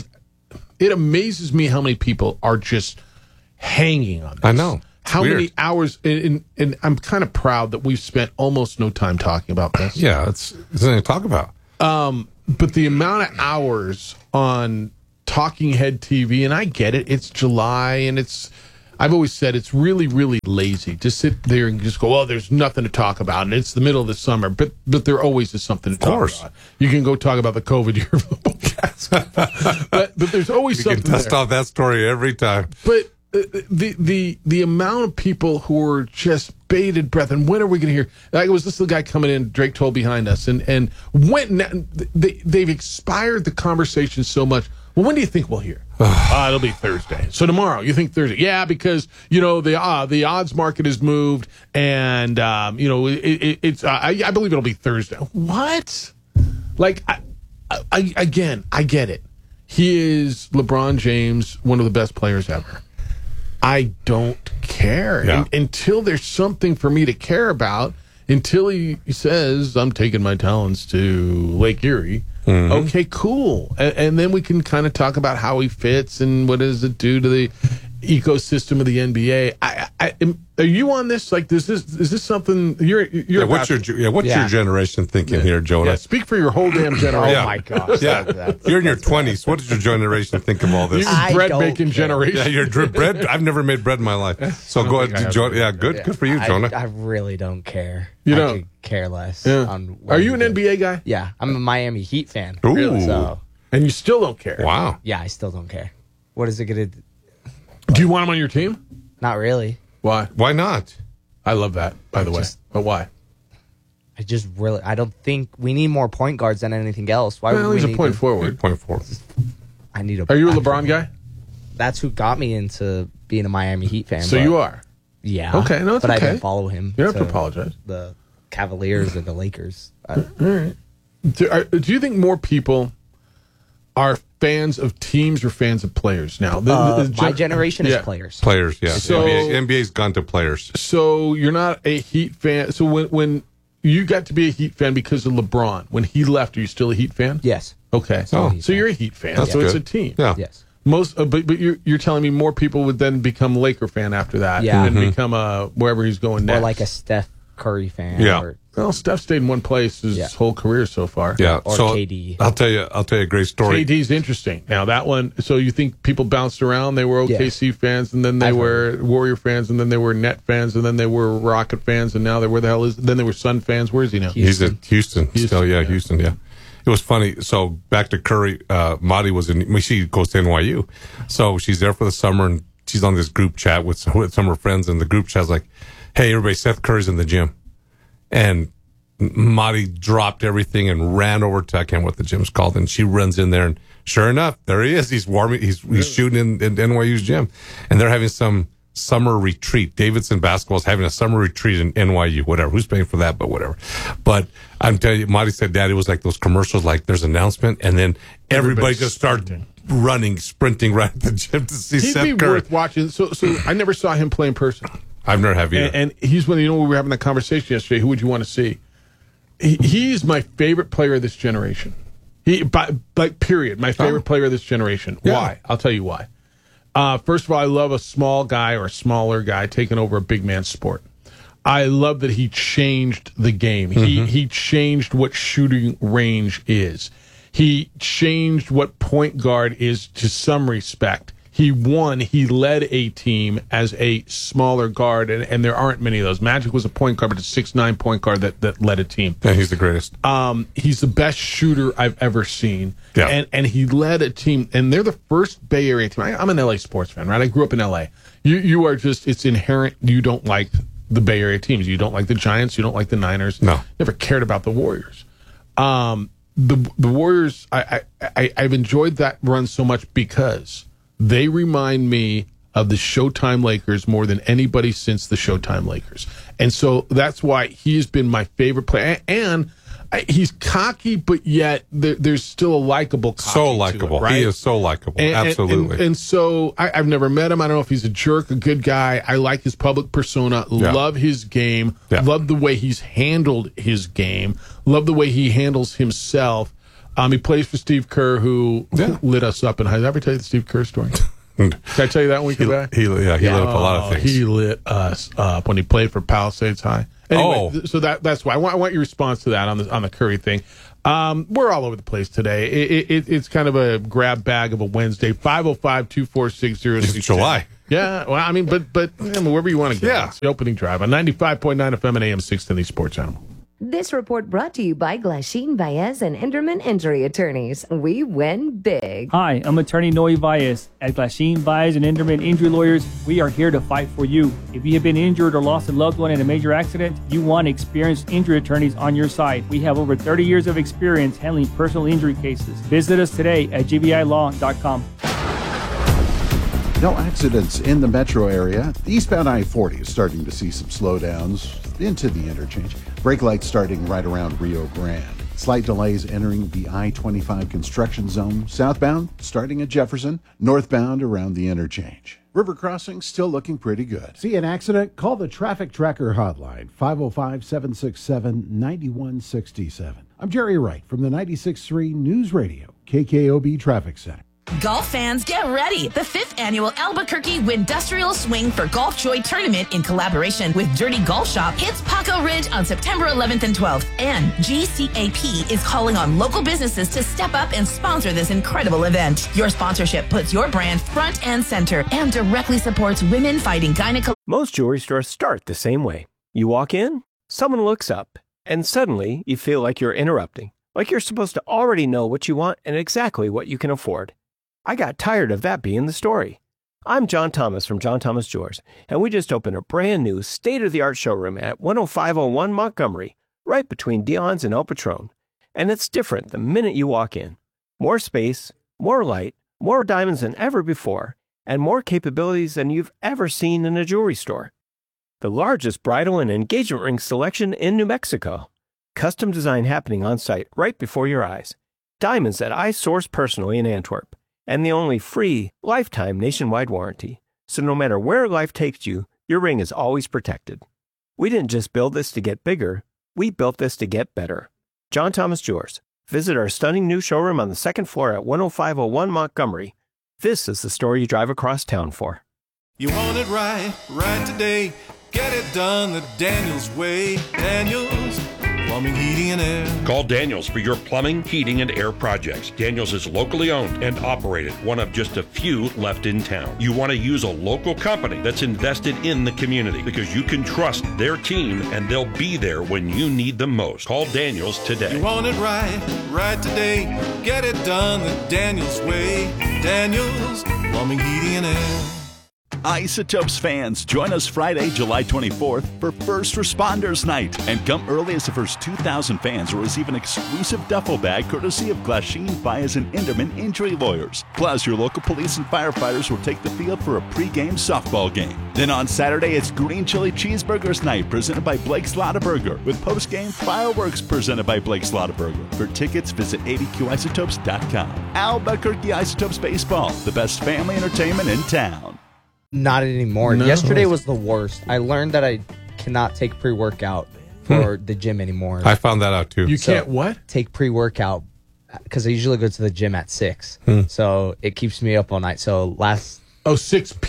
amazes me how many people are just hanging on this. I know. How many hours, and I'm kind of proud that we've spent almost no time talking about this. Yeah, it's nothing to talk about. But the amount of hours on Talking Head TV, and I get it, it's July, and I've always said it's really, really lazy to sit there and just go, oh, there's nothing to talk about, and it's the middle of the summer, but there always is something to talk about. You can go talk about the COVID year of football cast. but there's always something can test off that story every time. But the amount of people who are just bated breath, and when are we going to hear? Like, it was this little guy coming in, Drake told behind us, and when they've expired the conversation so much. Well, when do you think we'll hear? It'll be Thursday. So tomorrow, you think Thursday? Yeah, because the odds market has moved, and it's. I believe it'll be Thursday. What? Like, I get it. He is LeBron James, one of the best players ever. I don't care until there's something for me to care about. Until he says, I'm taking my talents to Lake Erie. Mm-hmm. Okay, cool. And then we can kind of talk about how he fits and what does it do to the ecosystem of the NBA. Are you on this? Like, is this something you're? What's your generation thinking here, Jonah? Yeah, speak for your whole damn generation. Oh my gosh! Yeah, you're in your 20s. What does your generation think of all this? You're bread making generation. Yeah, you're bread. I've never made bread in my life. So go ahead, Jonah. Yeah, good for you, Jonah. I really don't care. You I don't could care less. Yeah. On Are you an NBA guy? Yeah, I'm a Miami Heat fan. Ooh. Really? So, and you still don't care? Wow. Yeah, I still don't care. What is it gonna do? Do you want him on your team? Not really. Why? Why not? I love that, by the way. But why? I don't think we need more point guards than anything else. Why would we he's need a point forward. Point forward. I need a. Are you a LeBron guy? That's who got me into being a Miami Heat fan. So you are? Yeah. Okay, no, it's but okay. I didn't follow him. You don't have to apologize. The Cavaliers or the Lakers. All right. Do you think more people are fans of teams or fans of players now? My generation is players. Players, yeah. So, NBA's gone to players. So you're not a Heat fan. So when you got to be a Heat fan because of LeBron, when he left, are you still a Heat fan? Yes. Okay. So you're a Heat fan. That's so good. It's a team. Yeah. Yes. But you're telling me more people would then become Laker fan after that, and become wherever he's going next, or like a Steph Curry fan. Yeah. Well, Steph stayed in one place his whole career so far. Yeah. Or so KD. I'll tell you a great story. KD's interesting. Now that one. So you think people bounced around? They were OKC fans, and then they were Warrior fans, and then they were Net fans, and then they were Rocket fans, and now they're where the hell is? Then they were Sun fans. Where is he now? He's at Houston. Still, Houston. Yeah. It was funny. So back to Curry, Madi was she goes to NYU. So she's there for the summer, and she's on this group chat with some of her friends, and the group chat's like, hey, everybody, Seth Curry's in the gym. And Madi dropped everything and ran over to, I can't remember what the gym's called, and she runs in there, and sure enough, there he is. He's warming, he's shooting in NYU's gym. And they're having some summer retreat. Davidson basketball is having a summer retreat in NYU, whatever. Who's paying for that, but whatever. But I'm telling you, Madi said, Dad, it was like those commercials, like there's an announcement, and then everybody just started running, sprinting right at the gym to see Seth Curry. He'd be worth watching. So I never saw him play in person. I've never have either. And he's when we were having that conversation yesterday. Who would you want to see? He's my favorite player of this generation. Period. My favorite player of this generation. Yeah. Why? I'll tell you why. First of all, I love a small guy or a smaller guy taking over a big man's sport. I love that he changed the game. He changed what shooting range is. He changed what point guard is to some respect. He led a team as a smaller guard, and there aren't many of those. Magic was a point guard, but a 6'9" point guard that led a team. Yeah, he's the greatest. He's the best shooter I've ever seen. Yeah. And he led a team, and they're the first Bay Area team. I'm an LA sports fan, right? I grew up in LA. You are just, it's inherent, you don't like the Bay Area teams. You don't like the Giants, you don't like the Niners. No. Never cared about the Warriors. The Warriors, I've enjoyed that run so much because they remind me of the Showtime Lakers more than anybody since the Showtime Lakers. And so that's why he has been my favorite player. And he's cocky, but yet there's still a likable cocky. So likable. To it, right? He is so likable. Absolutely. And so I've never met him. I don't know if he's a jerk, a good guy. I like his public persona. Yeah. Love his game. Yeah. Love the way he's handled his game. Love the way he handles himself. He plays for Steve Kerr, who lit us up in high. Did I ever tell you the Steve Kerr story? Can I tell you that when we come back? He lit up a lot of things. He lit us up when he played for Palisades High. Anyway, so that's why I want your response to that on the Curry thing. We're all over the place today. It's kind of a grab bag of a Wednesday. 505-246-0610. It's July. Yeah, well, I mean, but wherever you want to go. Yeah. It's the opening drive on 95.9 FM and AM 610, the Sports Animal. This report brought to you by Glasheen, Baez, and Enderman Injury Attorneys. We win big. Hi, I'm attorney Noe Baez. At Glasheen, Baez, and Enderman Injury Lawyers, we are here to fight for you. If you have been injured or lost a loved one in a major accident, you want experienced injury attorneys on your side. We have over 30 years of experience handling personal injury cases. Visit us today at gbilaw.com. No accidents in the metro area. The eastbound I-40 is starting to see some slowdowns into the interchange. Brake lights starting right around Rio Grande. Slight delays entering the I-25 construction zone. Southbound starting at Jefferson. Northbound around the interchange. River crossing still looking pretty good. See an accident? Call the Traffic Tracker hotline, 505-767-9167. I'm Jerry Wright from the 96.3 News Radio, KKOB Traffic Center. Golf fans, get ready. The 5th annual Albuquerque Windustrial Swing for Golf Joy Tournament in collaboration with Dirty Golf Shop hits Paco Ridge on September 11th and 12th. And GCAP is calling on local businesses to step up and sponsor this incredible event. Your sponsorship puts your brand front and center and directly supports women fighting gynecology. Most jewelry stores start the same way. You walk in, someone looks up, and suddenly you feel like you're interrupting. Like you're supposed to already know what you want and exactly what you can afford. I got tired of that being the story. I'm John Thomas from John Thomas Jewelers, and we just opened a brand new state-of-the-art showroom at 10501 Montgomery, right between Dion's and El Patron. And it's different the minute you walk in. More space, more light, more diamonds than ever before, and more capabilities than you've ever seen in a jewelry store. The largest bridal and engagement ring selection in New Mexico. Custom design happening on site right before your eyes. Diamonds that I source personally in Antwerp. And the only free, lifetime nationwide warranty. So no matter where life takes you, your ring is always protected. We didn't just build this to get bigger, we built this to get better. John Thomas Jewelers. Visit our stunning new showroom on the 2nd floor at 10501 Montgomery. This is the store you drive across town for. You want it right today. Get it done the Daniels way. Daniels Plumbing, Heating, and Air. Call Daniels for your plumbing, heating, and air projects. Daniels is locally owned and operated, one of just a few left in town. You want to use a local company that's invested in the community because you can trust their team and they'll be there when you need them most. Call Daniels today. You want it right today. Get it done the Daniels way. Daniels Plumbing, Heating, and Air. Isotopes fans, join us Friday, July 24th for First Responders Night. And come early as the first 2,000 fans will receive an exclusive duffel bag courtesy of Glasheen, Baez, and Enderman Injury Lawyers. Plus, your local police and firefighters will take the field for a pregame softball game. Then on Saturday, it's Green Chili Cheeseburgers Night presented by Blake's Lottaburger with postgame fireworks presented by Blake's Lottaburger. For tickets, visit abqisotopes.com. Albuquerque Isotopes Baseball, the best family entertainment in town. Not anymore. No. Yesterday was the worst. I learned that I cannot take pre-workout for the gym anymore. I found that out too. You can't what? Take pre-workout because I usually go to the gym at 6. So it keeps me up all night. So 6P.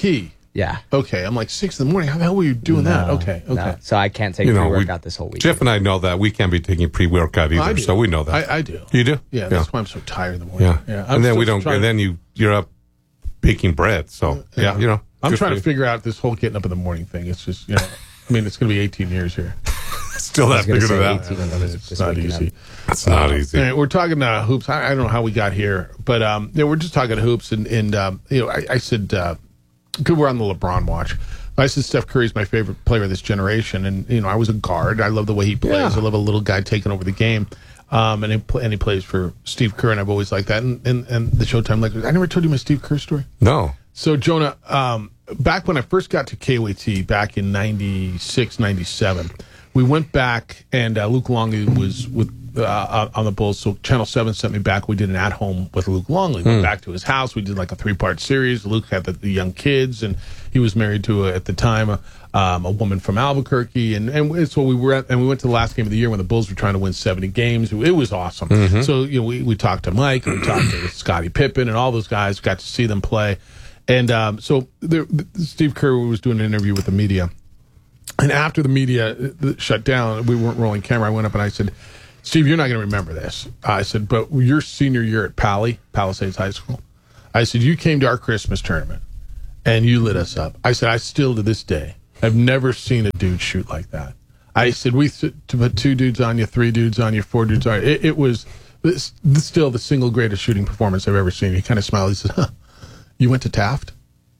Yeah. Okay, I'm like 6 in the morning. How the hell were you doing that? Okay. No. So I can't take pre-workout this whole week. Jeff and I know that we can't be taking pre-workout either, so we know that. I do. You do? Yeah, that's why I'm so tired in the morning. Yeah. And then we don't. And then you're up baking bread. So I'm trying to figure out this whole getting up in the morning thing. It's just I mean, it's going to be 18 years here. Still not figured it out. It's not easy. It's not easy. Anyway, we're talking hoops. I don't know how we got here, but we're just talking hoops, and I said, because we're on the LeBron watch. I said Steph Curry's my favorite player of this generation, and I was a guard. I love the way he plays. I love a little guy taking over the game, and he plays for Steve Kerr, and I've always liked that. And the Showtime Lakers. I never told you my Steve Kerr story. No. So Jonah, back when I first got to KOAT back in 96, 97. We went back, and Luke Longley was on the Bulls, so Channel 7 sent me back. We did an at-home with Luke Longley. We went back to his house. We did like a 3-part series. Luke had the young kids, and he was married to, at the time, a woman from Albuquerque. And so we were and we went to the last game of the year when the Bulls were trying to win 70 games. It was awesome. Mm-hmm. So we talked to Mike, and we talked to Scottie Pippen, and all those guys, got to see them play. And so Steve Kerr was doing an interview with the media. And after the media shut down, we weren't rolling camera. I went up and I said, Steve, you're not going to remember this. I said, but your senior year at Palisades High School, I said, you came to our Christmas tournament and you lit us up. I said, I still to this day, I've never seen a dude shoot like that. I said, to put 2 dudes on you, 3 dudes on you, 4 dudes on you. It was still the single greatest shooting performance I've ever seen. He kind of smiled. He said, huh, you went to Taft?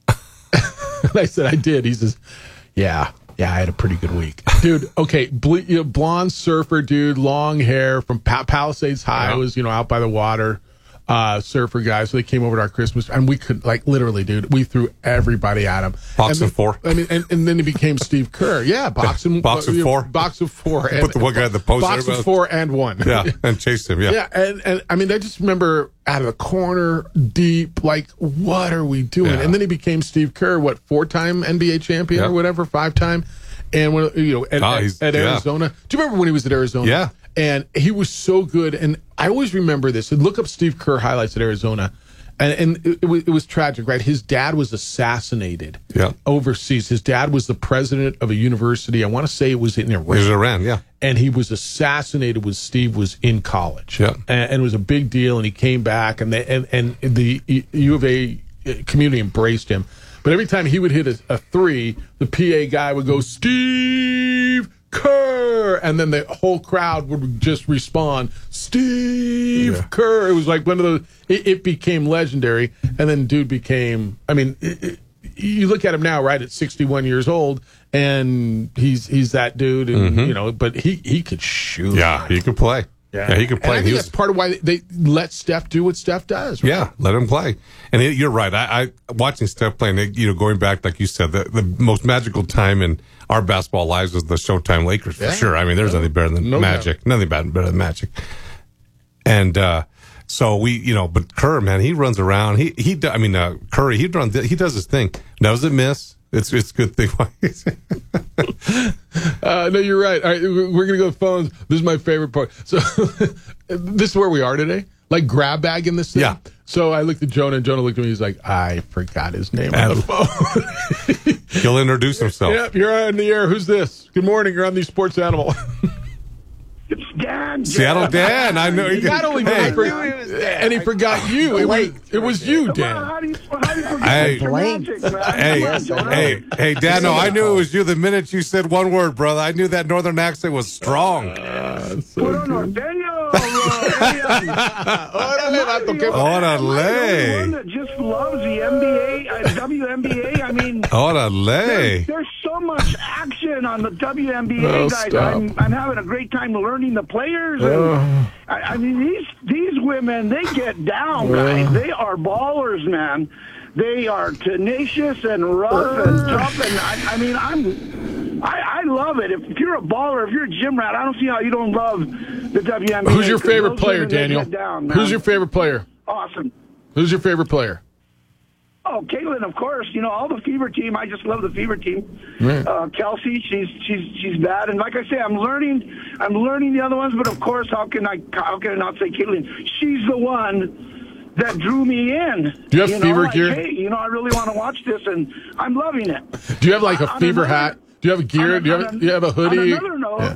And I said, I did. He says, yeah, I had a pretty good week. Dude, okay, blonde surfer dude, long hair from Palisades High, was, out by the water, surfer guy. So they came over to our Christmas, and we could, literally, dude, we threw everybody at him. Box of 4. I mean, and then he became Steve Kerr. Yeah, box of 4. Box of 4. And, put the one guy in the post. Box of 4 and 1. Yeah, and chased him, yeah. Yeah, and I mean, I just remember out of the corner, deep, what are we doing? Yeah. And then he became Steve Kerr, 4-time NBA champion or whatever, 5-time. And when at Arizona. Do you remember when he was at Arizona? Yeah. And he was so good. And I always remember this. And look up Steve Kerr highlights at Arizona. And it was tragic, right? His dad was assassinated overseas. His dad was the president of a university. I want to say it was in Iran. It was Iran, yeah. And he was assassinated when Steve was in college. Yeah. And it was a big deal. And he came back, and the U of A community embraced him. But every time he would hit a 3, the PA guy would go, Steve Kerr, and then the whole crowd would just respond, Steve Kerr. It was like one of those. It became legendary, and then dude became. I mean, you look at him now, right, at 61 years old, and he's that dude, and but he could shoot. Yeah, he could play. Yeah, he could play. And I think that's part of why they let Steph do what Steph does. Right? Yeah, let him play. And you're right. I watching Steph playing, going back, like you said, the most magical time in our basketball lives was the Showtime Lakers, for sure. I mean, there's nothing better than Magic. Nothing better than Magic. And so but Kerr, man, he runs around. Curry, he does his thing. Doesn't miss. It's a good thing. No, you're right. All right, we're going to go to phones. This is my favorite part. So this is where we are today. Like grab bag in this thing. Yeah. So I looked at Jonah, and Jonah looked at me. He's like, I forgot his name on the phone. He'll introduce himself. Yep, you're on the air. Who's this? Good morning. You're on the Sports Animal. It's Dan. Seattle Dan. I know. He not only did and he forgot you. It was you, Dan. How do you forget magic, man? Hey, Dan. No, I knew it was you the minute you said one word, brother. I knew that northern accent was strong. Órale. One that just loves the NBA, WNBA. I mean, órale. There's so much action on the WNBA, guys. I'm having a great time learning the players. And, I mean, these women, they get down, guys. They are ballers, man. They are tenacious and rough and tough. And I love it. If you're a baller, if you're a gym rat, I don't see how you don't love the WNBA. Who's your favorite player, Daniel? Who's your favorite player? Awesome. Who's your favorite player? Oh, Caitlin, of course. All the Fever team. I just love the Fever team. Kelsey, she's bad, and like I say, I'm learning the other ones. But of course, how can I not say Caitlin? She's the one that drew me in. Do you have fever like, gear? Hey, I really want to watch this, and I'm loving it. Do you have like a fever hat? Do you have a gear? Do you have a hoodie? On another note,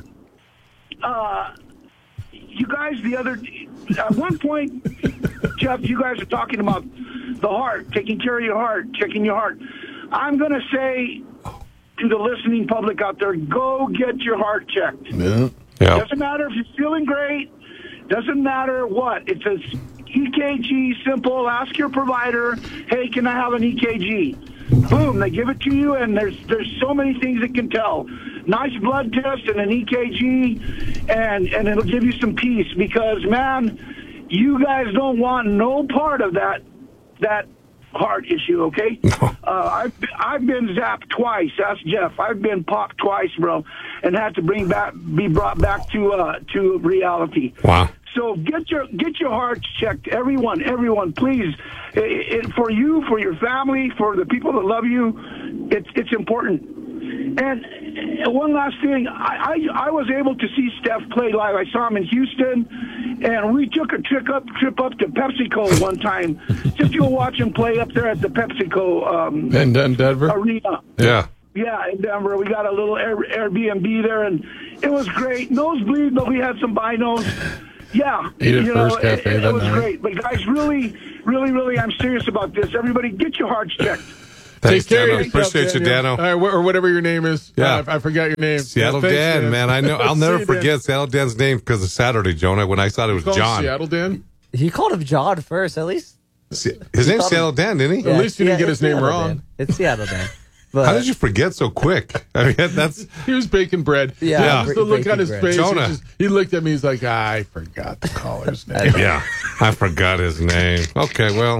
you guys, at one point, Jeff, you guys are talking about the heart, taking care of your heart, checking your heart. I'm going to say to the listening public out there, go get your heart checked. Yeah. Doesn't matter if you're feeling great. Doesn't matter what. It's a EKG, simple. Ask your provider, hey, can I have an EKG? Boom, they give it to you, and there's so many things it can tell. Nice blood test and an EKG, and it'll give you some peace because, man, you guys don't want no part of that heart issue, okay? I've been zapped twice. That's Jeff. I've been popped twice, bro, and had to be brought back to reality. Wow. So get your hearts checked, everyone, please. For you, for your family, for the people that love you, it's important. And one last thing, I was able to see Steph play live. I saw him in Houston, and we took a trip up to PepsiCo one time just to go watch him play up there at the PepsiCo in Denver arena. Yeah. Yeah, in Denver. We got a little Airbnb there, and it was great. Nosebleed, but we had some binos. Yeah, Ate at First Cafe it was great. But guys, really, I'm serious about this. Everybody, get your hearts checked. Thanks, Take care Dano. of yourself, Appreciate you, Dano. Or whatever your name is. Yeah. I forgot your name. Seattle Thanks, Dan, man. I know. I'll never See you, forget Dan. Seattle Dan's name because of Saturday, Jonah, when I thought it was Call him John. Seattle Dan? He called him John first, at least. His name's Seattle Dan, didn't he? At least he didn't get his name Seattle wrong. Dan. It's Seattle Dan. But, How did you forget so quick? I mean, that's He was baking bread. Yeah. Just the look on his Bread. face. Jonah. He looked at me. He's like, I forgot the caller's name. yeah. I forgot his name. Okay, well,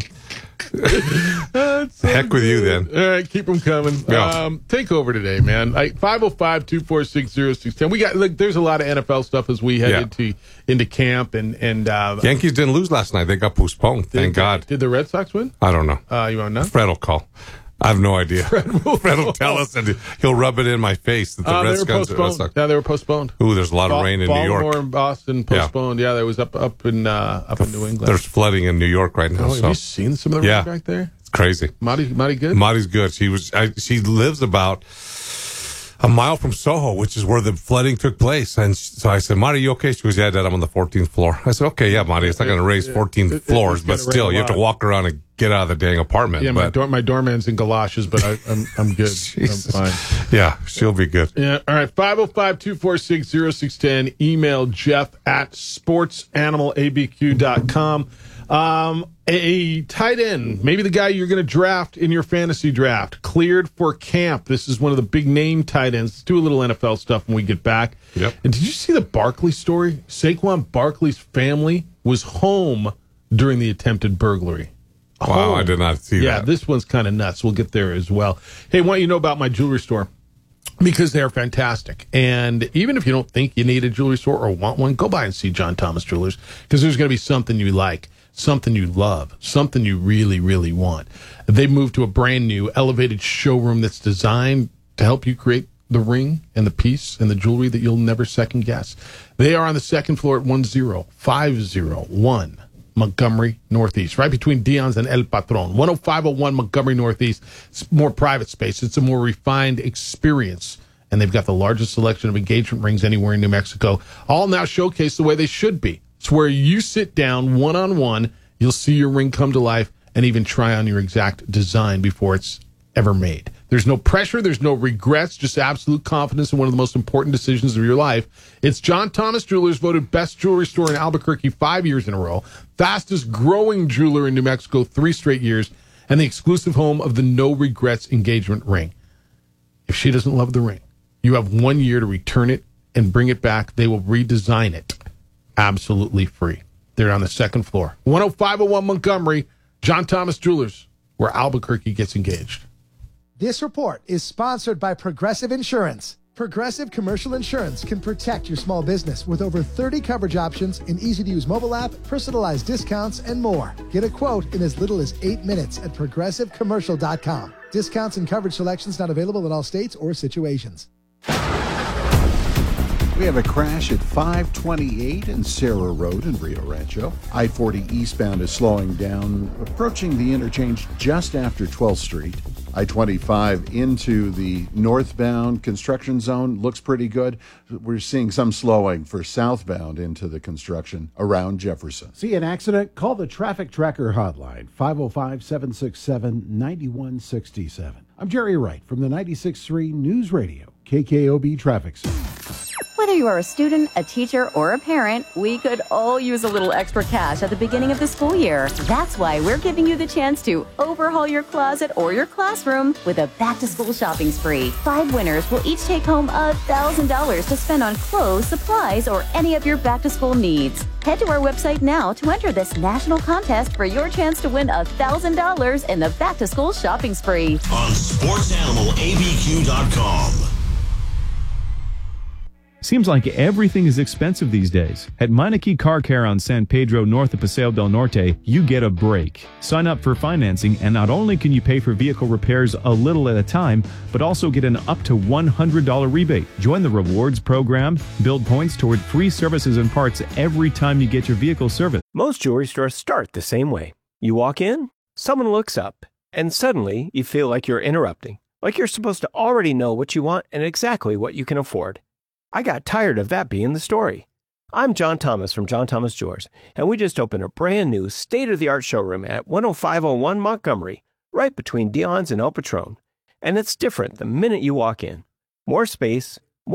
heck with you then. All right, keep them coming. Yeah. Take over today, man. 505-246-0610. We got there's a lot of NFL stuff as we head into camp and Yankees didn't lose last night. They got postponed. Thank God. Did the Red Sox win? I don't know. You want to know? Fred will call. I have no idea. Fred will tell us, and he'll rub it in my face that the Red Sox are. Yeah, they were postponed. Ooh, there's a lot of rain in New York. Baltimore and Boston postponed. Yeah, that was up in New England. There's flooding in New York right now. Have you seen some of the rain back there? It's crazy. Marty good? Marty's good. She lives about a mile from Soho, which is where the flooding took place. And so I said, Marty, you okay? She goes, yeah, Dad, I'm on the 14th floor. I said, okay, yeah, Marty, it's not going to raise 14 floors, but still, you have to walk around and get out of the dang apartment. Yeah, my doorman's in galoshes, but I'm good. I'm fine. Yeah, she'll be good. Yeah, all right, 505-246-0610. Email jeff@sportsanimalabq.com. A tight end, maybe the guy you're going to draft in your fantasy draft, cleared for camp. This is one of the big name tight ends. Let's do a little NFL stuff when we get back. Yep. And did you see the Barkley story? Saquon Barkley's family was home during the attempted burglary. Wow, I did not see that. Yeah, this one's kind of nuts. We'll get there as well. Hey, why don't you know about my jewelry store? Because they're fantastic. And even if you don't think you need a jewelry store or want one, go by and see John Thomas Jewelers, because there's going to be something you like, something you love, something you really, really want. They moved to a brand new elevated showroom that's designed to help you create the ring and the piece and the jewelry that you'll never second guess. They are on the second floor at 10501 Montgomery Northeast, right between Dion's and El Patron. 10501 Montgomery Northeast. It's more private space. It's a more refined experience. And they've got the largest selection of engagement rings anywhere in New Mexico, all now showcased the way they should be. It's where you sit down one-on-one, you'll see your ring come to life, and even try on your exact design before it's ever made. There's no pressure, there's no regrets, just absolute confidence in one of the most important decisions of your life. It's John Thomas Jewelers, voted best jewelry store in Albuquerque 5 years in a row, fastest growing jeweler in New Mexico 3 straight years, and the exclusive home of the no regrets engagement ring. If she doesn't love the ring, you have 1 year to return it and bring it back. They will redesign it absolutely free. They're on the second floor. 10501 Montgomery, John Thomas Jewelers, where Albuquerque gets engaged. This report is sponsored by Progressive Insurance. Progressive Commercial Insurance can protect your small business with over 30 coverage options, an easy-to-use mobile app, personalized discounts, and more. Get a quote in as little as 8 minutes at progressivecommercial.com. Discounts and coverage selections not available in all states or situations. We have a crash at 528 and Sarah Road in Rio Rancho. I-40 eastbound is slowing down, approaching the interchange just after 12th Street. I-25 into the northbound construction zone looks pretty good. We're seeing some slowing for southbound into the construction around Jefferson. See an accident? Call the Traffic Tracker hotline, 505-767-9167. I'm Jerry Wright from the 96.3 News Radio, KKOB Traffic Center. Whether you are a student, a teacher, or a parent, we could all use a little extra cash at the beginning of the school year. That's why we're giving you the chance to overhaul your closet or your classroom with a back-to-school shopping spree. 5 winners will each take home $1,000 to spend on clothes, supplies, or any of your back-to-school needs. Head to our website now to enter this national contest for your chance to win $1,000 in the back-to-school shopping spree. On SportsAnimalABQ.com. Seems like everything is expensive these days. At Meineke Car Care on San Pedro north of Paseo del Norte, you get a break. Sign up for financing, and not only can you pay for vehicle repairs a little at a time, but also get an up to $100 rebate. Join the rewards program, build points toward free services and parts every time you get your vehicle serviced. Most jewelry stores start the same way. You walk in, someone looks up, and suddenly you feel like you're interrupting, like you're supposed to already know what you want and exactly what you can afford. I got tired of that being the story. I'm John Thomas from John Thomas Jewelers, and we just opened a brand new state-of-the-art showroom at 10501 Montgomery, right between Dion's and El Patron. And it's different the minute you walk in. More space,